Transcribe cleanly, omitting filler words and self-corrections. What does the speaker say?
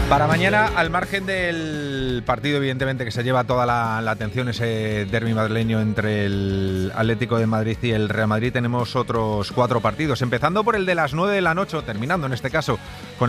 Para mañana, al margen del partido, evidentemente, que se lleva toda la atención, ese derbi madrileño entre el Atlético de Madrid y el Real Madrid, tenemos otros 4 partidos, empezando por el de las 9 de la noche, terminando en este caso con